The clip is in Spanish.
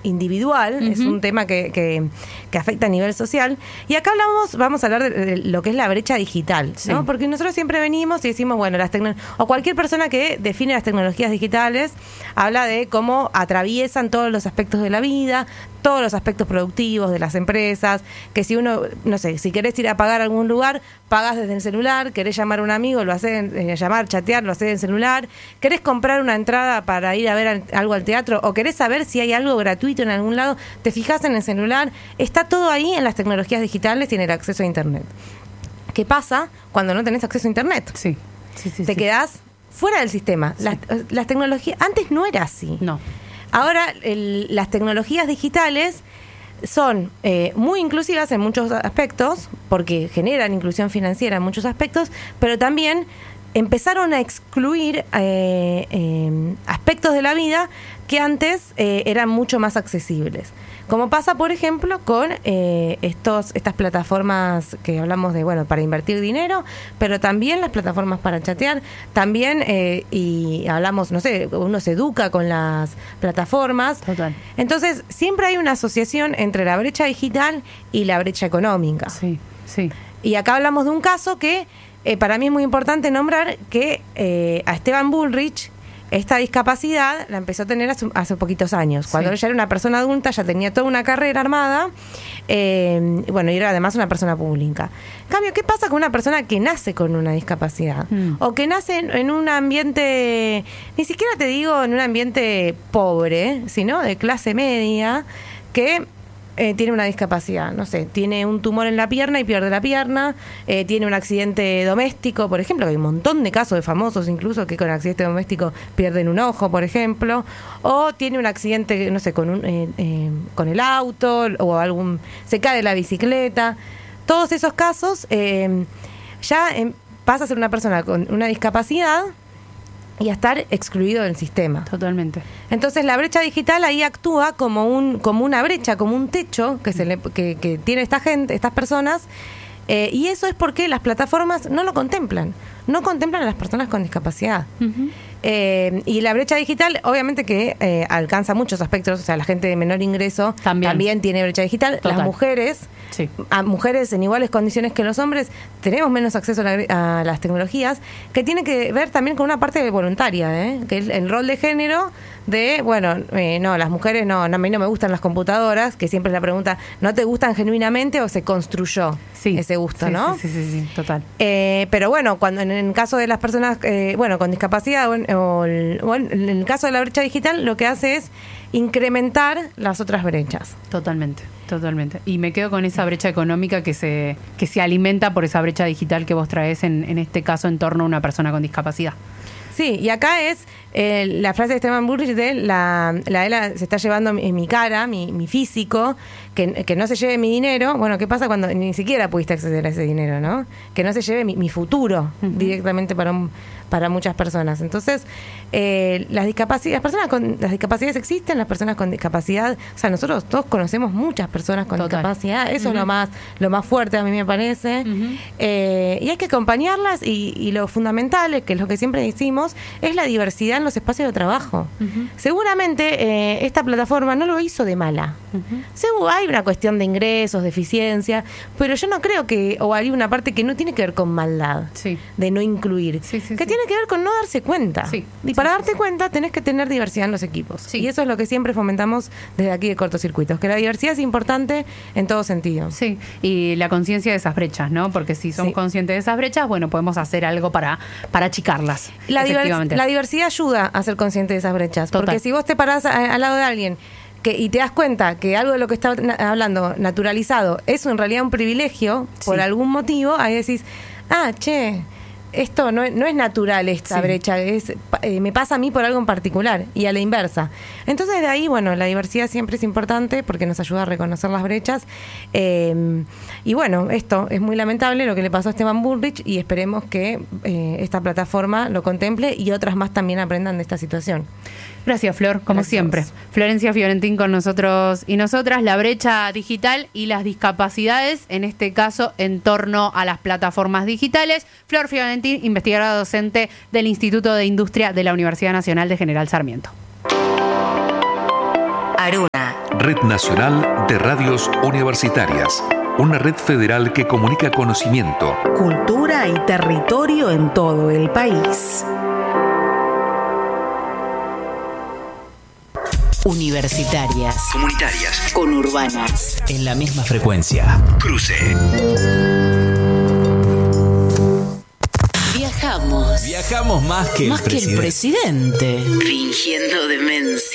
individual, es un tema que afecta a nivel social. Y acá vamos a hablar de lo que es la brecha digital, ¿no? Porque nosotros siempre venimos y decimos, bueno, o cualquier persona que define las tecnologías digitales habla de cómo atraviesan todos los aspectos de la vida, todos los aspectos productivos de las empresas, que si uno, no sé, si querés ir a pagar a algún lugar, pagás desde el celular, querés llamar a un amigo, lo haces, chatear, lo haces en el celular, querés comprar una entrada para ir a ver algo al teatro, o querés saber si hay algo gratuito en algún lado, te fijás en el celular, está todo ahí en las tecnologías digitales y en el acceso a Internet. ¿Qué pasa cuando no tenés acceso a Internet? Te quedás fuera del sistema. Sí. Las tecnologías, antes no era así. No. Ahora las tecnologías digitales son muy inclusivas en muchos aspectos, porque generan inclusión financiera en muchos aspectos, pero también empezaron a excluir aspectos de la vida que antes eran mucho más accesibles. Como pasa, por ejemplo, con estas plataformas que hablamos de, bueno, para invertir dinero, pero también las plataformas para chatear, también, y hablamos, no sé, uno se educa con las plataformas. Total. Entonces, siempre hay una asociación entre la brecha digital y la brecha económica. Sí. Y acá hablamos de un caso que para mí es muy importante nombrar, que a Esteban Bullrich, esta discapacidad la empezó a tener hace poquitos años. Cuando él ya era una persona adulta, ya tenía toda una carrera armada, y era además una persona pública. En cambio, ¿qué pasa con una persona que nace con una discapacidad? O que nace en un ambiente, ni siquiera te digo en un ambiente pobre, sino de clase media, que tiene una discapacidad, no sé, tiene un tumor en la pierna y pierde la pierna, tiene un accidente doméstico, por ejemplo, que hay un montón de casos de famosos incluso que con accidente doméstico pierden un ojo, por ejemplo, o tiene un accidente, no sé, con el auto, o se cae de la bicicleta. Todos esos casos ya pasa a ser una persona con una discapacidad y a estar excluido del sistema. Totalmente. Entonces la brecha digital ahí actúa como una brecha, como un techo que tiene estas personas, y eso es porque las plataformas no lo contemplan. No contemplan a las personas con discapacidad. Y la brecha digital, obviamente que alcanza muchos aspectos. O sea, la gente de menor ingreso también tiene brecha digital. Total. Las mujeres, a mujeres en iguales condiciones que los hombres, tenemos menos acceso a las tecnologías, que tiene que ver también con una parte voluntaria, que es el rol de género de, no, las mujeres no, a mí no me gustan las computadoras, que siempre es la pregunta, ¿no te gustan genuinamente o se construyó ese gusto, no? Sí, total. Pero bueno, cuando en el caso de las personas con discapacidad o en el caso de la brecha digital, lo que hace es incrementar las otras brechas. Totalmente. Y me quedo con esa brecha económica que se alimenta por esa brecha digital que vos traes en este caso en torno a una persona con discapacidad. Sí, y acá es la frase de Esteban Bullrich de se está llevando mi cara, mi físico, que no se lleve mi dinero. Bueno, ¿qué pasa cuando ni siquiera pudiste acceder a ese dinero, no? Que no se lleve mi futuro directamente para muchas personas. Entonces, las personas con las discapacidades existen, las personas con discapacidad, o sea, nosotros todos conocemos muchas personas con discapacidad, eso es lo más fuerte a mí me parece, y hay que acompañarlas, y lo fundamental, que es lo que siempre decimos, es la diversidad en los espacios de trabajo. Seguramente esta plataforma no lo hizo de mala. Hay una cuestión de ingresos, de eficiencia, pero yo no creo o hay una parte que no tiene que ver con maldad, de no incluir, que tiene que ver con no darse cuenta. Y para darte cuenta tenés que tener diversidad en los equipos. Y eso es lo que siempre fomentamos desde aquí de Cortocircuitos, que la diversidad es importante en todo sentido. Sí, y la conciencia de esas brechas, ¿no? Porque si somos conscientes de esas brechas, bueno, podemos hacer algo para achicarlas. La diversidad ayuda a ser consciente de esas brechas. Total. Porque si vos te parás al lado de alguien y te das cuenta que algo de lo que está hablando naturalizado es en realidad un privilegio por algún motivo, ahí decís, esto no es natural, esta brecha, me pasa a mí por algo en particular, y a la inversa. Entonces de ahí, la diversidad siempre es importante porque nos ayuda a reconocer las brechas, y esto es muy lamentable lo que le pasó a Esteban Bullrich, y esperemos que esta plataforma lo contemple y otras más también aprendan de esta situación. Gracias, Flor, como siempre. Florencia Fiorentín con nosotros y nosotras, la brecha digital y las discapacidades, en este caso en torno a las plataformas digitales. Flor Fiorentín, investigadora docente del Instituto de Industria de la Universidad Nacional de General Sarmiento. Aruna. Red Nacional de Radios Universitarias. Una red federal que comunica conocimiento, cultura y territorio en todo el país. Universitarias. Comunitarias. Conurbanas. En la misma frecuencia. Cruce. Viajamos. Viajamos más que el presidente. Fingiendo demencia.